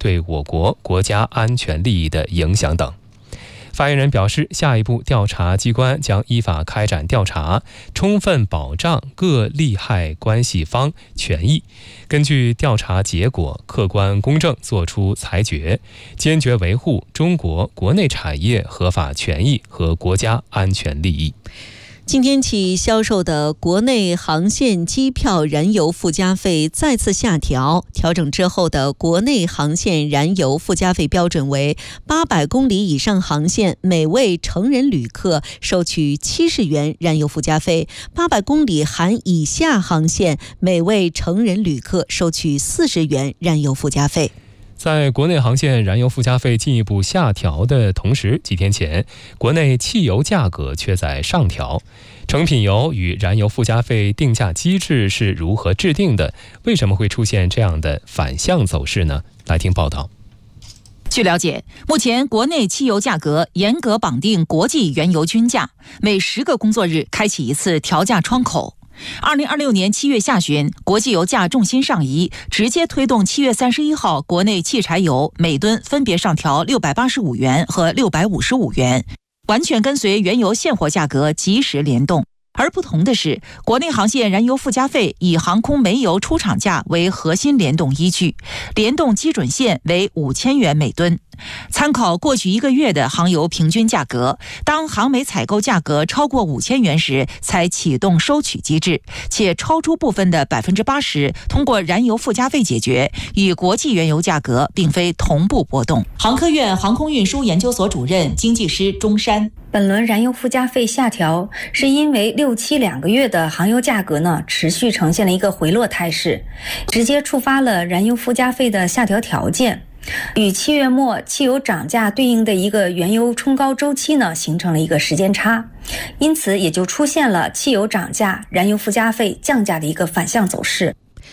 对我国国家安全利益的影响等。发言人表示，下一步调查机关将依法开展调查，充分保障各利害关系方权益，根据调查结果客观公正作出裁决，坚决维护中国国内产业合法权益和国家安全利益。 今天起销售的国内航线机票燃油附加费再次下调，调整之后的国内航线燃油附加费标准为800公里以上航线每位成人旅客收取70元燃油附加费，800公里含以下航线每位成人旅客收取40元燃油附加费。 在国内航线燃油附加费进一步下调的同时，几天前，国内汽油价格却在上调。成品油与燃油附加费定价机制是如何制定的？为什么会出现这样的反向走势呢？来听报道。 据了解，目前国内汽油价格严格绑定国际原油均价，每10个工作日开启一次调价窗口。2026年7月下旬，国际油价重心上移，直接推动7月31号国内汽柴油每吨分别上调685元和655元，完全跟随原油现货价格及时联动。而不同的是，国内航线燃油附加费以航空煤油出厂价为核心联动依据，联动基准线为5000元每吨。参考过去1个月的航油平均价格，当航煤采购价格超过5000元时，才启动收取机制，且超出部分的80%通过燃油附加费解决，与国际原油价格并非同步波动。航科院航空运输研究所主任经济师钟山， 本轮燃油附加费下调是因为6、72个月的航油价格持续呈现了一个回落态势，直接触发了燃油附加费的下调条件，与7月末汽油涨价对应的一个原油冲高周期形成了一个时间差，因此也就出现了汽油涨价、燃油附加费降价的一个反向走势。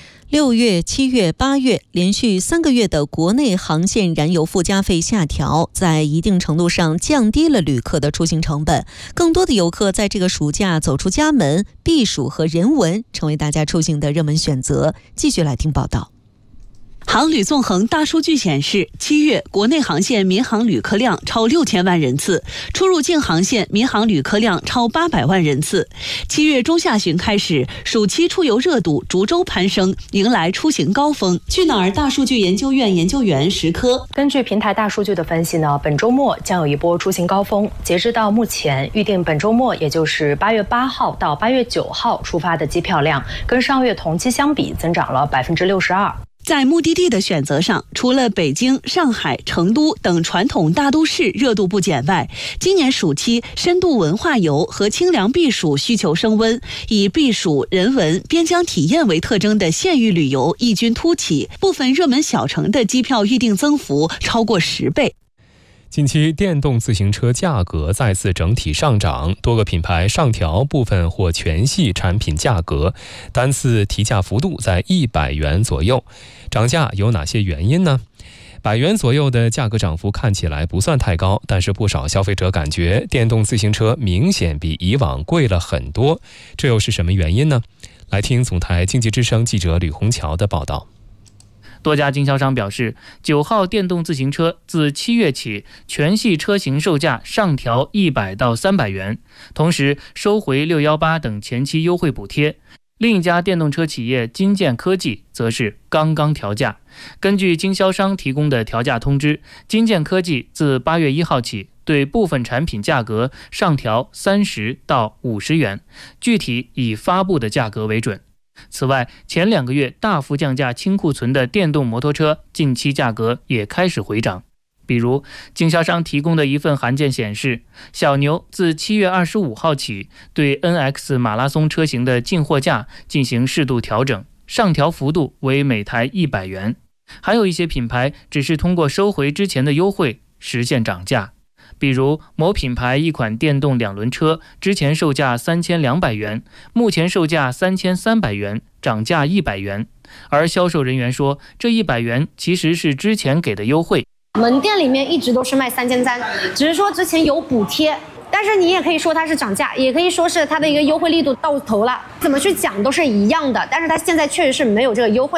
6月、7月、8月连续3个月的国内航线燃油附加费下调，在一定程度上降低了旅客的出行成本。更多的游客在这个暑假走出家门，避暑和人文成为大家出行的热门选择。继续来听报道。 航旅纵横大数据显示，7月国内航线民航旅客量超6000万人次，出入境航线民航旅客量超800万人次。7月中下旬开始，暑期出游热度逐周攀升，迎来出行高峰。去哪儿大数据研究院研究员石科， 根据平台大数据的分析本周末将有一波出行高峰。截至到目前，预定本周末也就是8月8号到8月9号出发的机票量，跟上月同期相比增长了62%。 在目的地的选择上，除了北京、上海、成都等传统大都市热度不减外，今年暑期深度文化游和清凉避暑需求升温，以避暑、人文、边疆体验为特征的县域旅游异军突起，部分热门小城的机票预订增幅超过10倍。 近期电动自行车价格再次整体上涨，多个品牌上调部分或全系产品价格，单次提价幅度在100元左右。涨价有哪些原因呢？100元左右的价格涨幅看起来不算太高，但是不少消费者感觉电动自行车明显比以往贵了很多，这又是什么原因呢？来听总台经济之声记者吕红桥的报道。 多家经销商表示，9号电动自行车自7月起全系车型售价上调100到300元，同时收回618等前期优惠补贴。另一家电动车企业金建科技则是刚刚调价。根据经销商提供的调价通知，金建科技自8月1号起对部分产品价格上调30到50元，具体以发布的价格为准。此外，前2个月大幅降价清库存的电动摩托车近期价格也开始回涨。比如经销商提供的一份函件显示，小牛自7月25号起对 NX 马拉松车型的进货价进行适度调整，上调幅度为每台100元。还有一些品牌只是通过收回之前的优惠实现涨价。比如某品牌一款电动2轮车之前售价3200元，目前售价3300元，涨价100元。而销售人员说，这100元其实是之前给的优惠。 门店里面一直都是卖3300，只是说之前有补贴，但是你也可以说它是涨价，也可以说是它的一个优惠力度到头了，怎么去讲都是一样的，但是它现在确实是没有这个优惠了。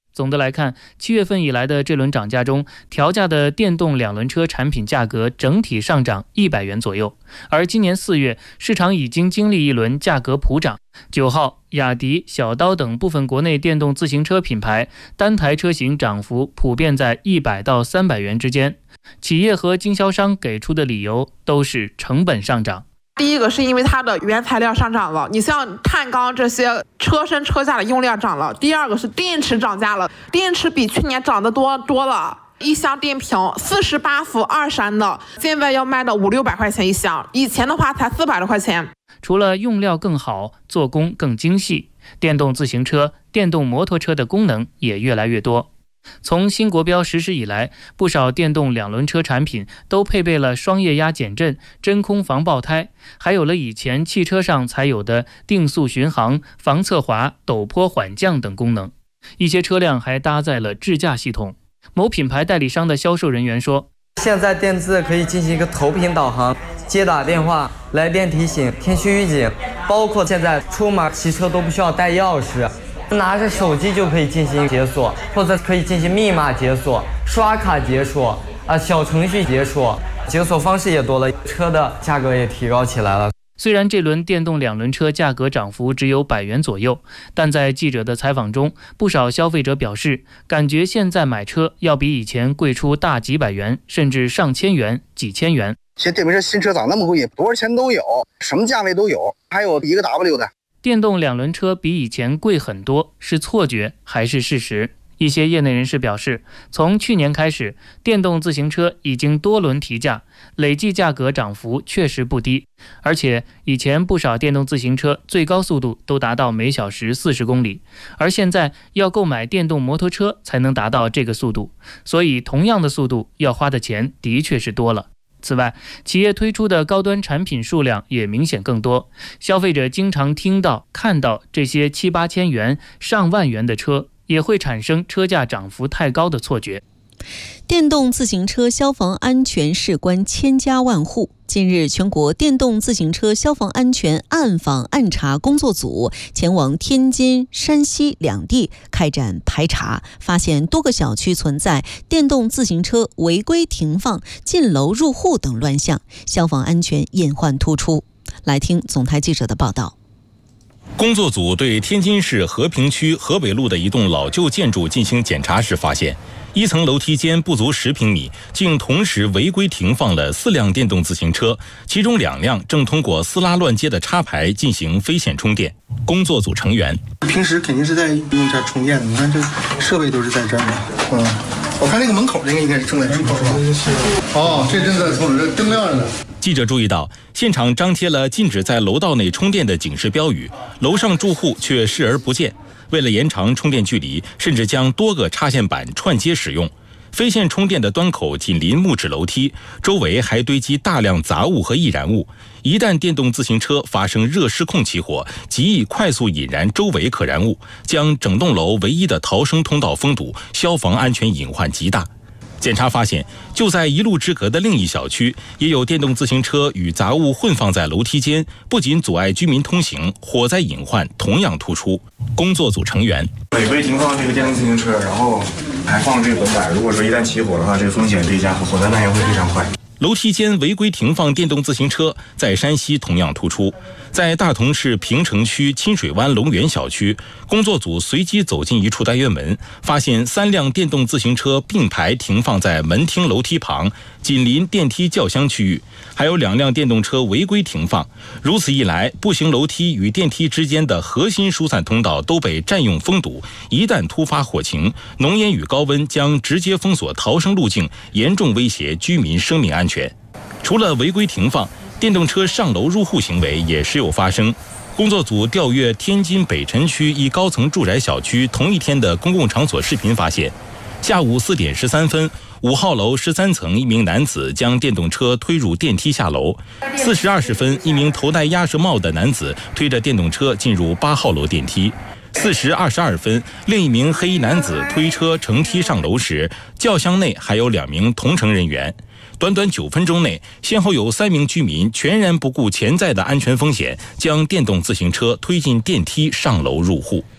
总的来看，7月份以来的这轮涨价中，调价的电动2轮车产品价格整体上涨100元左右。而今年4月，市场已经经历一轮价格普涨。9号，雅迪、小刀等部分国内电动自行车品牌单台车型涨幅普遍在100到300元之间。企业和经销商给出的理由都是成本上涨。 第一个是因为它的原材料上涨了，你像碳钢这些车身车架的用料涨了。第二个是电池涨价了，电池比去年涨得多了。一箱电瓶48伏2安的，现在要卖到500-600块钱一箱，以前的话才400多块钱。 除了用料更好，做工更精细，电动自行车、电动摩托车的功能也越来越多。从新国标实施以来，不少电动2轮车产品都配备了双液压减震、真空防爆胎，还有了以前汽车上才有的定速巡航、防侧滑、陡坡缓降等功能。一些车辆还搭载了智驾系统。某品牌代理商的销售人员说， 现在电自可以进行一个投屏导航、接打电话、来电提醒、天气预警，包括现在出门骑车都不需要带钥匙，拿着手机就可以进行解锁，或者可以进行密码解锁、刷卡解锁小程序解锁，解锁方式也多了，车的价格也提高起来了。 虽然这轮电动2轮车价格涨幅只有100元左右，但在记者的采访中，不少消费者表示，感觉现在买车要比以前贵出大几百元，甚至上千元、几千元。 现在电瓶车新车涨那么贵，多少钱都有，什么价位都有，还有1个 W 的。 电动2轮车比以前贵很多，是错觉还是事实？一些业内人士表示，从去年开始，电动自行车已经多轮提价，累计价格涨幅确实不低。而且以前不少电动自行车最高速度都达到每小时40公里，而现在要购买电动摩托车才能达到这个速度，所以同样的速度要花的钱的确是多了。此外，企业推出的高端产品数量也明显更多，消费者经常听到、看到这些7-8千元、上万元的车，也会产生车价涨幅太高的错觉。 电动自行车消防安全事关千家万户。近日，全国电动自行车消防安全暗访暗查工作组前往天津、山西两地开展排查，发现多个小区存在电动自行车违规停放、进楼入户等乱象，消防安全隐患突出。来听总台记者的报道。 工作组对天津市和平区河北路的一栋老旧建筑进行检查时发现，1层楼梯间不足10平米，竟同时违规停放了4辆电动自行车，其中2辆正通过撕拉乱接的插排进行非线充电。工作组成员平时肯定是在用这充电的，你看这设备都是在这儿的。我看那个门口这个应该是正在充，这正在充，这灯亮着呢。 记者注意到，现场张贴了禁止在楼道内充电的警示标语，楼上住户却视而不见。为了延长充电距离，甚至将多个插线板串接使用。非线充电的端口紧邻木质楼梯，周围还堆积大量杂物和易燃物。一旦电动自行车发生热失控起火，极易快速引燃周围可燃物，将整栋楼唯一的逃生通道封堵，消防安全隐患极大。检查发现，就在1路之隔的另一小区，也有电动自行车与杂物混放在楼梯间，不仅阻碍居民通行，火灾隐患同样突出。工作组成员违规停放这个电动自行车，然后还放这个本板，如果说一旦起火的话，这个风险倍加，火灾蔓延会非常快。 楼梯间违规停放电动自行车在山西同样突出。在大同市平城区清水湾龙源小区，工作组随机走进一处单元门，发现3辆电动自行车并排停放在门厅楼梯旁，紧邻电梯轿厢区域，还有2辆电动车违规停放。如此一来，步行楼梯与电梯之间的核心疏散通道都被占用封堵，一旦突发火情，浓烟与高温将直接封锁逃生路径，严重威胁居民生命安全。除了违规停放，电动车上楼入户行为也时有发生。工作组调阅天津北辰区一高层住宅小区同一天的公共场所视频发现，下午4点13分，5号楼13层一名男子将电动车推入电梯下楼；4时20分，一名头戴鸭舌帽的男子推着电动车进入8号楼电梯；4时22分，另一名黑衣男子推车乘梯上楼时，轿厢内还有2名同乘人员。短短9分钟内，先后有3名居民全然不顾潜在的安全风险，将电动自行车推进电梯上楼入户。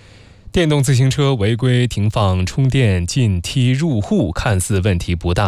电动自行车违规停放充电进梯入户，看似问题不大。